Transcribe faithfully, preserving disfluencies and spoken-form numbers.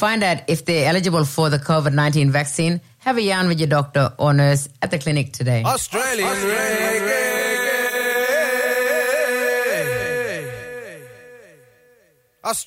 find out if they're eligible for the COVID nineteen vaccine, have a yarn with your doctor or nurse at the clinic today. Australian reggae.